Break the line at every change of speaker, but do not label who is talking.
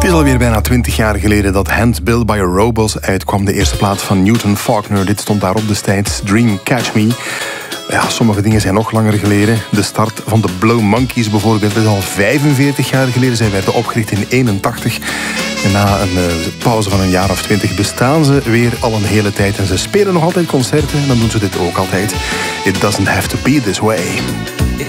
is alweer bijna 20 jaar geleden dat Handbill by a Robot uitkwam. De eerste plaat van Newton Faulkner. Dit stond daarop destijds. Dream Catch Me. Ja, sommige dingen zijn nog langer geleden. De start van de Blow Monkeys bijvoorbeeld is al 45 jaar geleden. Zij werden opgericht in 81. En na een pauze van een jaar of 20 bestaan ze weer al een hele tijd. En ze spelen nog altijd concerten en dan doen ze dit ook altijd. It doesn't have to be this way.